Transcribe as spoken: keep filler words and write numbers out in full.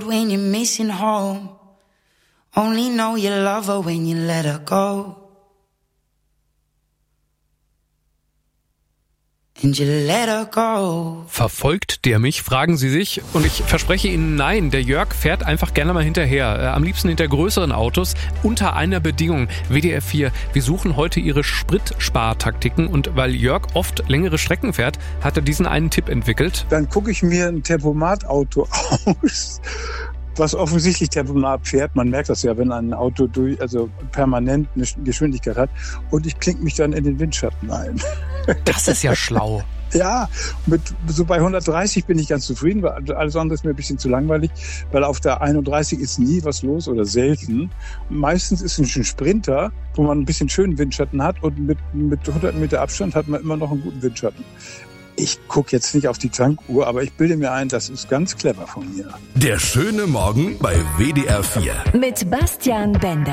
road when you're missing home. Only know you love her when you let her go. And you let her go. Verfolgt der mich, fragen Sie sich. Und ich verspreche Ihnen, nein, der Jörg fährt einfach gerne mal hinterher. Äh, am liebsten hinter größeren Autos. Unter einer Bedingung. W D R vier, wir suchen heute Ihre Spritspartaktiken. Und weil Jörg oft längere Strecken fährt, hat er diesen einen Tipp entwickelt. Dann gucke ich mir ein Tempomat-Auto aus, was offensichtlich Tempomat fährt. Man merkt das ja, wenn ein Auto durch, also permanent eine Geschwindigkeit hat. Und ich klinke mich dann in den Windschatten ein. Das ist ja schlau. Ja, mit, so bei hundertdreißig bin ich ganz zufrieden, weil alles andere ist mir ein bisschen zu langweilig, weil auf der einunddreißig ist nie was los oder selten. Meistens ist es ein Sprinter, wo man ein bisschen schönen Windschatten hat und mit, mit hundert Meter Abstand hat man immer noch einen guten Windschatten. Ich gucke jetzt nicht auf die Tankuhr, aber ich bilde mir ein, das ist ganz clever von mir. Der schöne Morgen bei W D R vier. Mit Bastian Bender.